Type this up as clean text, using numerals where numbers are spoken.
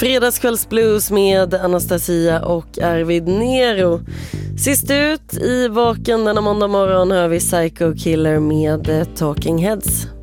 Fredagskvällsblues med Anastasia och Arvid Nero. Sist ut i vaken denna måndag morgon hör vi Psycho Killer med Talking Heads.